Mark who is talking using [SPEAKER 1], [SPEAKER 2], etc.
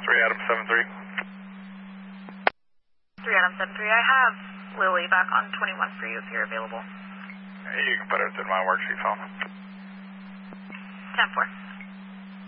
[SPEAKER 1] 3 Adam 73.
[SPEAKER 2] 3 Adam 73, I have Lily back on 21 for you if you're available.
[SPEAKER 1] Hey, you can put it in my worksheet phone.
[SPEAKER 2] 10-4.